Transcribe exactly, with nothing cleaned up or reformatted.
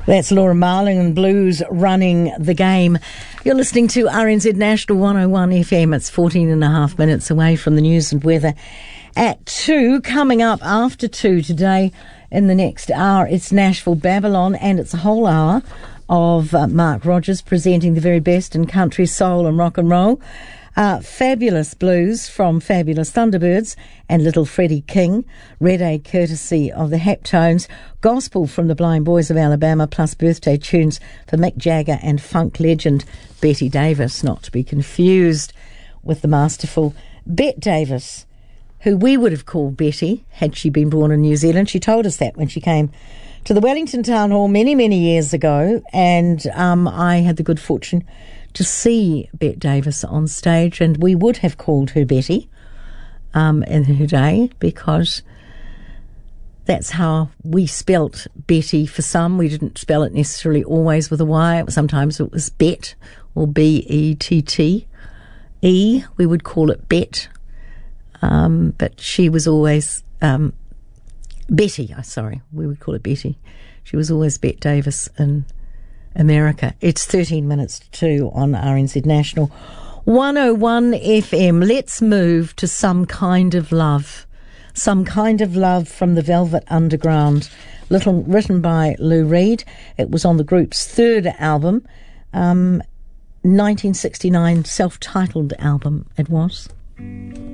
That's Laura Marling and Blues running the game. You're listening to R N Z National one oh one F M. It's fourteen and a half minutes away from the news and weather at two. Coming up after two today in the next hour, it's Nashville Babylon, and it's a whole hour of uh, Mark Rogers presenting the very best in country, soul and rock and roll. Uh, fabulous blues from Fabulous Thunderbirds and Little Freddie King. Red A courtesy of the Haptones. Gospel from the Blind Boys of Alabama, plus birthday tunes for Mick Jagger and funk legend Betty Davis, not to be confused with the masterful Bette Davis, who we would have called Betty had she been born in New Zealand. She told us that when she came to the Wellington Town Hall many, many years ago, and um, I had the good fortune to see Bette Davis on stage, and we would have called her Betty um, in her day, because that's how we spelt Betty for some. We didn't spell it necessarily always with a Y. Sometimes it was Bet or B E T T E. We would call it Bet. Um, but she was always um, Betty. Oh, sorry, we would call it Betty. She was always Bette Davis in America. It's thirteen minutes to two on R N Z National one oh one F M. Let's move to Some Kind of Love. Some Kind of Love from the Velvet Underground, little written by Lou Reed. It was on the group's third album, um, nineteen sixty-nine self-titled album it was.